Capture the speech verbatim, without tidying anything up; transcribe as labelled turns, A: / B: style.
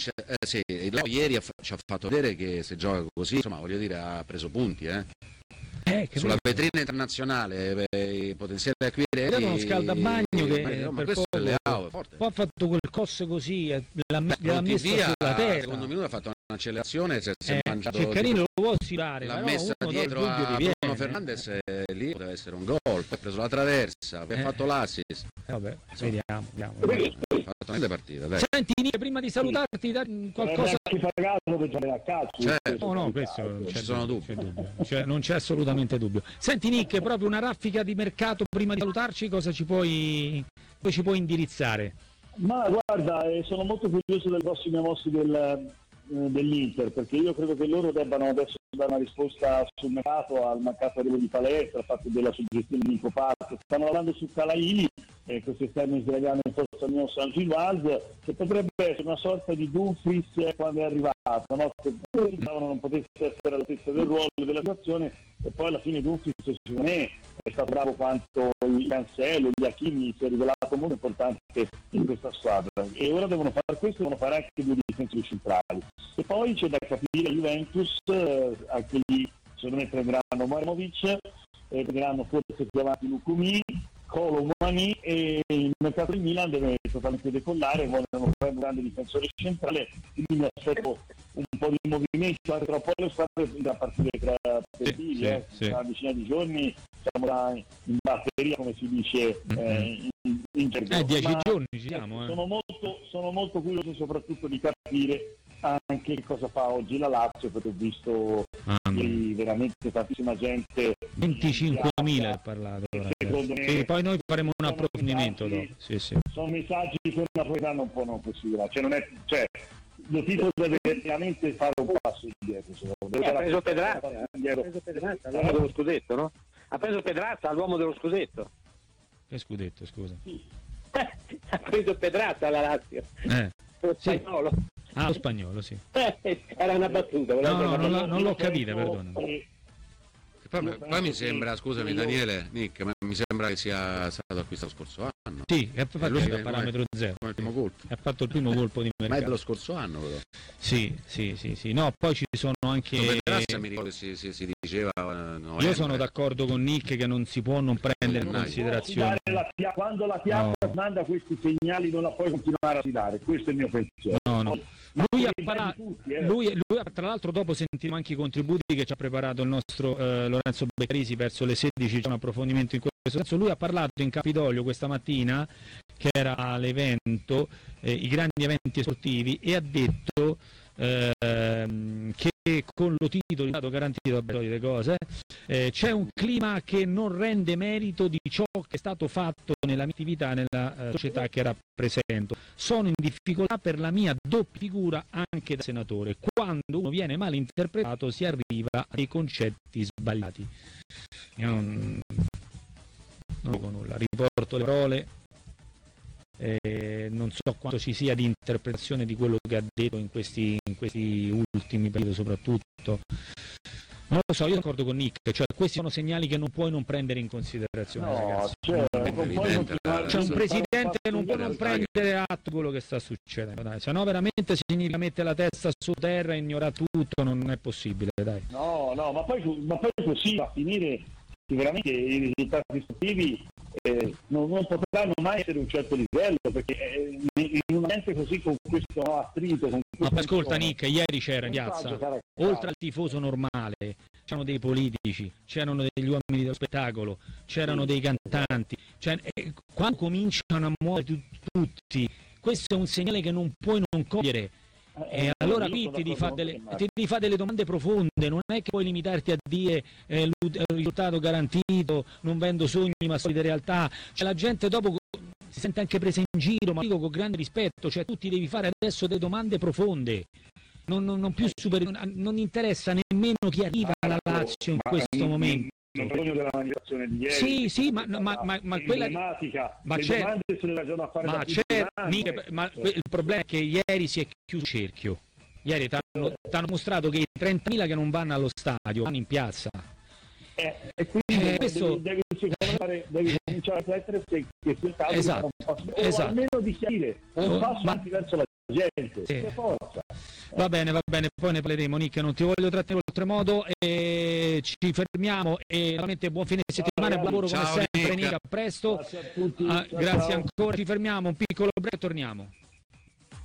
A: eh, sì, ieri ha, ci ha fatto vedere che se gioca così, insomma, voglio dire, ha preso punti, eh.
B: Eh,
A: Sulla vetrina internazionale, i potenziali acquirenti.
B: È uno scaldabagno che
A: no, ma
B: per
A: questo
B: poco,
A: è Leao, forte.
B: Poi ha fatto quel cosso così, l'ha,
A: Beh,
B: l'ha messo
A: via,
B: sulla terra.
A: secondo minuto ha fatto un'accelerazione, si è
B: eh,
A: mangiato.
B: Ceccarino lo può oscilare,
A: l'ha
B: però
A: messa
B: uno
A: dietro a Bruno
B: viene,
A: Fernandes, eh. lì poteva essere un gol, poi ha preso la traversa, poi
B: eh.
A: ha fatto l'assist.
B: Eh, vabbè, vediamo, vediamo.
A: Ha fatto una partita, dai.
B: Senti Nick, prima di salutarti, da qualcosa.
A: Certo.
B: No, no, questo non
A: ci sono dubbi.
B: C'è dubbio. Cioè, non c'è assolutamente dubbio. Senti Nick, proprio una raffica di mercato prima di salutarci, cosa ci puoi, poi ci puoi indirizzare?
C: Ma guarda, eh, sono molto curioso delle prossime mosse del, eh, dell'Inter, perché io credo che loro debbano adesso dare una risposta sul mercato, al mancato arrivo di Palestra, al fatto della suggestione di Nico Park. Stanno lavorando su Calaini, eh, questo esterno israeliano in forza al San Gilvaz, che potrebbe essere una sorta di Dumfries quando è arrivato, no? Che non potesse essere all'altezza del ruolo della situazione, e poi alla fine Dumfries secondo me è stato bravo quanto il Cancelo, gli Hakimi, si è rivelato molto importante in questa squadra, e ora devono fare questo, devono fare anche due difensori centrali, e poi c'è da capire Juventus, eh, anche lì secondo me prenderanno Marmovic, eh, prenderanno forse più avanti Lukumi, Kolo Muani, e il mercato di Milan deve totalmente decollare, vogliono fare un grande difensore centrale, quindi mi aspetto un po' di movimento, anche tra poi le squadre da partire tra perfili,
B: sì,
C: eh,
B: sì.
C: tra una decina di giorni siamo là in batteria, come si dice, eh, in, in gergo.
B: Eh, dieci
C: Ma,
B: giorni ci siamo, eh.
C: sono molto, sono molto curioso soprattutto di capire anche cosa fa oggi la Lazio, perché ho visto ieri veramente tantissima gente,
B: venticinquemila ha parlato,
C: secondo me,
B: sì, poi noi faremo un
C: sono
B: approfondimento
C: messaggi,
B: dopo. Sì, sì.
C: sono messaggi che una napoletano un po' non considerare, cioè non è, cioè lo titolo deve veramente fare un passo indietro,
D: eh, ha preso Pedrazza, ha preso Pedrazza all'uomo dello scudetto, no? Ha preso Pedrazza all'uomo dello scudetto.
B: Che scudetto, scusa?
C: sì.
D: Ha preso Pedrazza alla Lazio.
B: Eh.
D: Lo
B: Sì.
D: spagnolo.
B: Ah, lo spagnolo, sì.
D: Era una battuta.
B: No, no, non, la-
C: Io
B: non l'ho
C: penso
B: capita, perdona.
C: che-
A: Poi, poi mi sembra, scusami Daniele, Nick, ma mi sembra che sia stato acquistato lo scorso anno.
B: Sì, è fatto
A: lui
B: il
A: è-
B: parametro zero.
A: Come il primo colpo.
B: Ha fatto il primo colpo di
A: Ma è
B: mercato.
A: dello scorso anno, però.
B: Sì, sì, sì, sì. No, poi ci sono anche.
A: Come Pedrazza mi ricordo che si, si, si diceva. eh, novembre.
B: Io sono d'accordo con Nick che non si può non prendere in
A: Gennaio.
B: considerazione.
C: Dare la pia- quando la piazza
B: No.
C: manda questi segnali non la puoi continuare a dare, questo è il mio pensiero.
B: No, no.
C: Ma
B: Lui ha,
C: per
B: para-
C: tutti, eh.
B: lui, lui ha- tra l'altro dopo sentiremo anche i contributi che ci ha preparato il nostro eh, Lorenzo Beccarisi verso le sedici, c'è un approfondimento in questo senso. Lui ha parlato in Campidoglio questa mattina, che era l'evento, eh, i grandi eventi sportivi, e ha detto ehm, che con lo titolo dato garantito, vabbè, solite cose, eh, c'è un clima che non rende merito di ciò che è stato fatto nella mia attività, nella eh, società che rappresento. Sono in difficoltà per la mia doppia figura anche da senatore. Quando uno viene mal interpretato si arriva a dei concetti sbagliati. Io non, non dico nulla, riporto le parole. Eh, non so quanto ci sia di interpretazione di quello che ha detto in questi, in questi ultimi periodi soprattutto. Non lo so, io sono d'accordo con Nick, cioè questi sono segnali che non puoi non prendere in considerazione,
C: No,
B: ragazzi.
C: cioè, non puoi
A: evidente,
C: continuare-
B: C'è un
A: Sì.
B: presidente che non può non
A: Sì.
B: prendere atto di quello che sta succedendo, dai. Se no veramente significa mettere la testa su terra e ignorare tutto, non è possibile, dai.
C: No, no, ma poi, ma poi così va a finire che veramente i risultati sportivi eh, non, non potranno mai essere un certo livello, perché eh, in un ambiente così, con questo no, attrito, con
B: Ma
C: questo
B: ascolta
C: tono,
B: Nick, ieri c'era in
C: non sa
B: piazza,
C: giocare a
B: oltre
C: calcio.
B: al tifoso normale, c'erano dei politici, c'erano degli uomini dello spettacolo, c'erano dei cantanti, cioè, eh, quando cominciano a muovere tu- tutti, questo è un segnale che non puoi non cogliere. E
C: Eh,
B: allora
C: io
B: qui
C: sono
B: ti devi, fare
C: d'accordo
B: delle,
C: con te,
B: ti devi fare delle domande profonde, non è che puoi limitarti a dire eh, il risultato garantito, non vendo sogni ma solide realtà, cioè, la gente dopo si sente anche presa in giro, ma dico con grande rispetto, cioè tu ti devi fare adesso delle domande profonde, non, non, non più superi- non interessa nemmeno chi arriva alla Lazio in
C: Ma-
B: questo
C: mi-
B: momento.
C: mi vergogno della manifestazione di ieri.
B: Sì, sì, ma- ma- ma- ma quella-
C: emblematica.
B: ma
C: le
B: c'è-
C: domande se le ragiono a fare
B: Ma
C: da più
B: c'è,
C: di un anno,
B: Nick,
C: eh.
B: ma que- il problema è che ieri si è chiuso il cerchio. Ieri ti hanno mostrato che i trentamila che non vanno allo stadio vanno in piazza.
C: Eh, e quindi
B: Eh, questo-
C: devi, devi, fare, devi cominciare a riflettere se, che sul caso
B: Esatto,
C: un passo, o
B: esatto.
C: almeno di chiarire un
B: Oh,
C: passo
B: ma-
C: avanti verso la gente,
B: Sì.
C: che forza.
B: Va bene, va bene, poi ne parleremo. Nick, non ti voglio trattenere oltremodo e ci fermiamo e veramente buon fine settimana e buon lavoro come
A: Ciao,
B: sempre,
A: Nick.
B: Nick, a presto.
C: Grazie a tutti.
B: Ah,
C: Ciao,
B: grazie
C: ciao.
B: ancora, ci fermiamo, un piccolo break e torniamo.